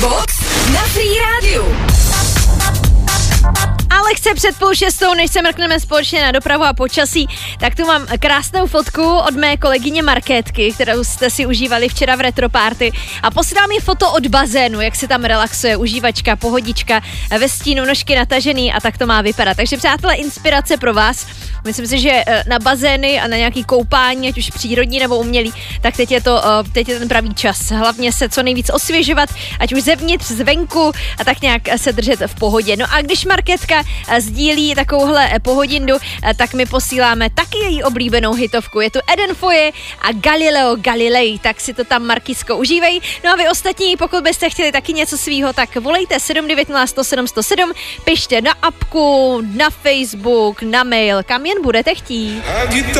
Box na Free Rádiu. Ale chce před 5:30, než se mrkneme společně na dopravu a počasí, tak tu mám krásnou fotku od mé kolegyně Markétky, kterou jste si užívali včera v Retro Party. A posílám mi foto od bazénu, jak se tam relaxuje užívačka, pohodička, ve stínu, nožky natažený a tak to má vypadat. Takže přátelé, inspirace pro vás. Myslím si, že na bazény a na nějaký koupání, ať už přírodní nebo umělý, tak teď je ten pravý čas. Hlavně se co nejvíc osvěžovat, ať už zevnitř, zvenku a tak nějak se držet v pohodě. No a když Markétka sdílí takovouhle pohodindu, tak my posíláme taky její oblíbenou hitovku. Je tu Eden Foye a Galileo Galilei, tak si to tam, Markisko, užívej. No a vy ostatní, pokud byste chtěli taky něco svýho, tak volejte 790 107 107, pište na apku, na Facebook, na mail, kam jen budete chtít.